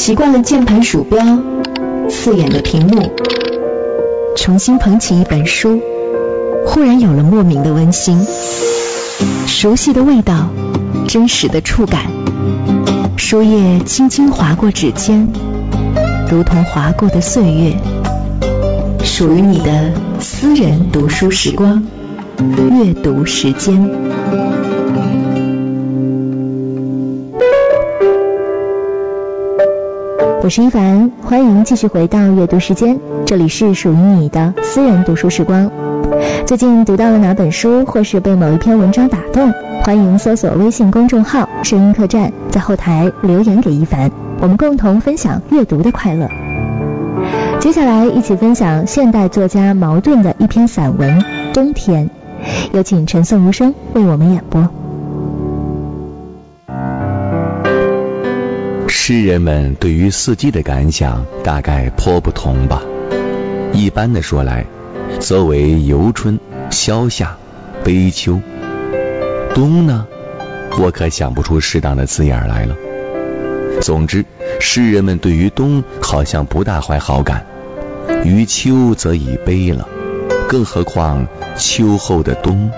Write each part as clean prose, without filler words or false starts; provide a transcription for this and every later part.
习惯了键盘鼠标，刺眼的屏幕，重新捧起一本书，忽然有了莫名的温馨。熟悉的味道，真实的触感，书页轻轻划过指尖，如同划过的岁月，属于你的私人读书时光，阅读时间。我是一凡，欢迎继续回到阅读时间，这里是属于你的私人读书时光。最近读到了哪本书，或是被某一篇文章打动，欢迎搜索微信公众号声音客栈，在后台留言给一凡，我们共同分享阅读的快乐。接下来一起分享现代作家茅盾的一篇散文《冬天》，有请陈颂如生为我们演播。 诗人们对于四季的感想大概颇不同吧。一般的说来，则为游春、萧夏、悲秋。冬呢，我可想不出适当的字眼来了。总之，诗人们对于冬好像不大怀好感，于秋则已悲了，更何况秋后的冬。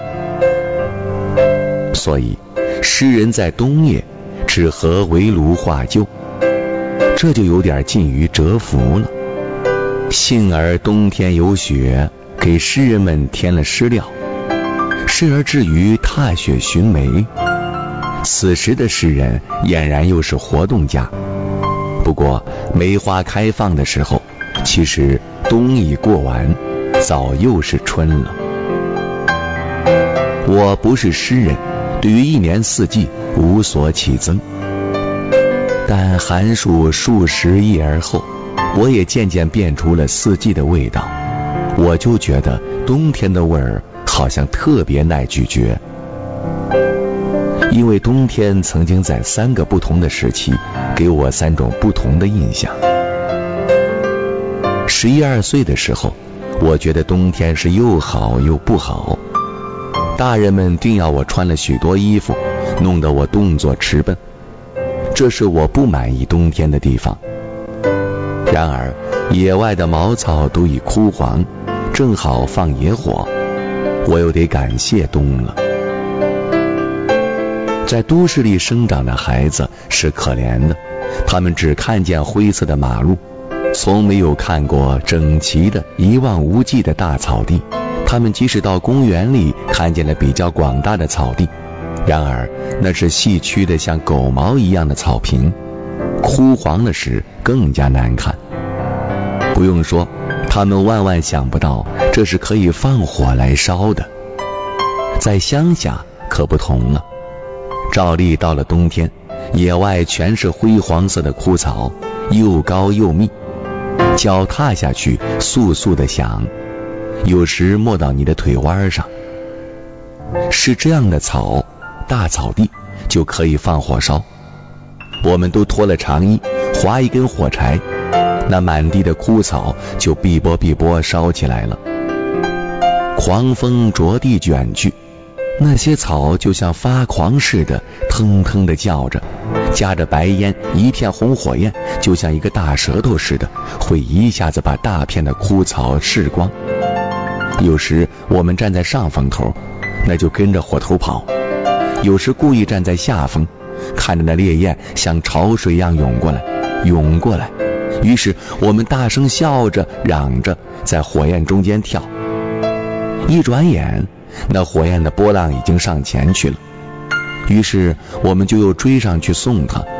所以，诗人在冬夜只合围炉画旧，这就有点近于蛰伏了。幸而冬天有雪，给诗人们添了诗料，时而至于踏雪寻梅。此时的诗人俨然又是活动家。不过梅花开放的时候，其实冬已过完，早又是春了。我不是诗人，对于一年四季无所启增，但寒暑数十夜而后，我也渐渐辨出了四季的味道。我就觉得冬天的味儿好像特别耐咀嚼，因为冬天曾经在3个不同的时期给我3种不同的印象。11、12岁的时候，我觉得冬天是又好又不好，大人们定要我穿了许多衣服，弄得我动作迟笨，这是我不满意冬天的地方。然而野外的茅草都已枯黄，正好放野火，我又得感谢冬了。在都市里生长的孩子是可怜的，他们只看见灰色的马路，从没有看过整齐的一望无际的大草地。他们即使到公园里看见了比较广大的草地，然而那是细曲的像狗毛一样的草坪，枯黄了时更加难看。不用说，他们万万想不到这是可以放火来烧的。在乡下可不同了，照例到了冬天，野外全是灰黄色的枯草，又高又密，脚踏下去簌簌地响，有时没到你的腿弯上。是这样的草，大草地就可以放火烧。我们都脱了长衣，划一根火柴，那满地的枯草就碧波碧波烧起来了。狂风着地卷去，那些草就像发狂似的腾腾地叫着，夹着白烟，一片红火焰，就像一个大舌头似的，会一下子把大片的枯草噬光。有时我们站在上风头，那就跟着火头跑；有时故意站在下风，看着那烈焰像潮水一样涌过来。于是我们大声笑着嚷着，在火焰中间跳。一转眼，那火焰的波浪已经上前去了，于是我们就又追上去送他，